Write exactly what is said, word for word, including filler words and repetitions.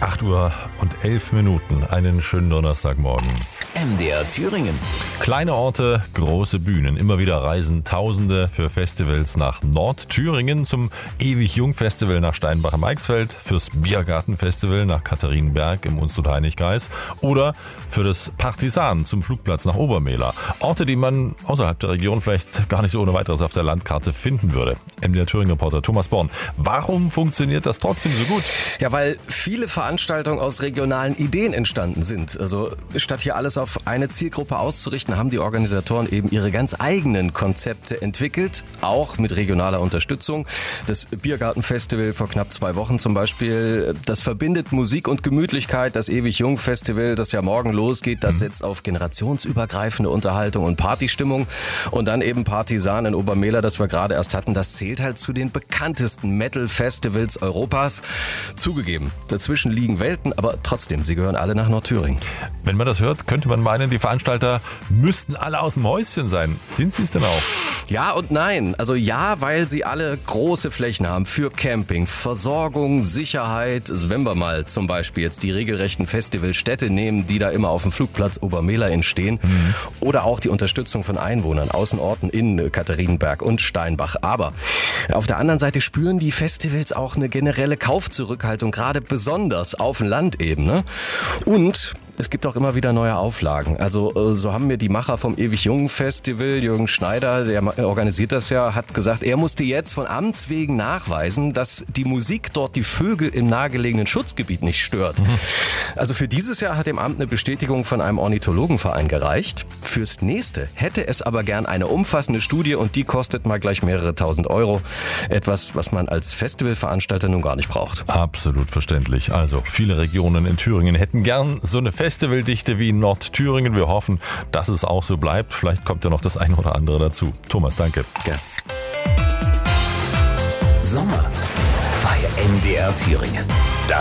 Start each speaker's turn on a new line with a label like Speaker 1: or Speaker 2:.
Speaker 1: acht Uhr und elf Minuten. Einen schönen Donnerstagmorgen.
Speaker 2: M D R Thüringen.
Speaker 1: Kleine Orte, große Bühnen. Immer wieder reisen Tausende für Festivals nach Nordthüringen, zum Ewig-Jung-Festival nach Steinbach im Eichsfeld, fürs Biergarten-Festival nach Katharinenberg im Unstrut-Heinig-Kreis oder für das Partisan zum Flugplatz nach Obermehler. Orte, die man außerhalb der Region vielleicht gar nicht so ohne weiteres auf der Landkarte finden würde. M D R Thüringen-Reporter Thomas Born. Warum funktioniert das trotzdem so gut?
Speaker 3: Ja, weil viele Veranstaltungen aus regionalen Ideen entstanden sind. Also statt hier alles auf eine Zielgruppe auszurichten, haben die Organisatoren eben ihre ganz eigenen Konzepte entwickelt, auch mit regionaler Unterstützung. Das Biergarten-Festival vor knapp zwei Wochen zum Beispiel, das verbindet Musik und Gemütlichkeit. Das Ewig-Jung-Festival, das ja morgen losgeht, das setzt auf generationsübergreifende Unterhaltung und Partystimmung. Und dann eben Partisan in Obermehler, das wir gerade erst hatten, das zählt halt zu den bekanntesten Metal-Festivals Europas. Zugegeben, dazwischen liegen Welten, aber trotzdem, sie gehören alle nach Nordthüringen.
Speaker 1: Wenn man das hört, könnte man meinen, die Veranstalter müssten alle aus dem Häuschen sein. Sind sie es denn auch?
Speaker 3: Ja und nein. Also ja, weil sie alle große Flächen haben für Camping, Versorgung, Sicherheit. Also wenn wir mal zum Beispiel jetzt die regelrechten Festivalstädte nehmen, die da immer auf dem Flugplatz Obermehler entstehen, mhm. oder auch die Unterstützung von Einwohnern, Außenorten in Katharinenberg und Steinbach. Aber auf der anderen Seite spüren die Festivals auch eine generelle Kaufzurückhaltung, gerade besonders auf dem Land eben. Ne? Und es gibt auch immer wieder neue Auflagen. Also so haben mir die Macher vom Ewig-Jung-Festival, Jürgen Schneider, der organisiert das ja, hat gesagt, er musste jetzt von Amts wegen nachweisen, dass die Musik dort die Vögel im nahegelegenen Schutzgebiet nicht stört. Mhm. Also für dieses Jahr hat dem Amt eine Bestätigung von einem Ornithologenverein gereicht. Fürs nächste hätte es aber gern eine umfassende Studie und die kostet mal gleich mehrere tausend Euro. Etwas, was man als Festivalveranstalter nun gar nicht braucht.
Speaker 1: Absolut verständlich. Also viele Regionen in Thüringen hätten gern so eine Festivaldichte wie Nordthüringen. Wir hoffen, dass es auch so bleibt. Vielleicht kommt ja noch das eine oder andere dazu. Thomas, danke.
Speaker 3: Ja.
Speaker 2: Sommer bei M D R Thüringen. Das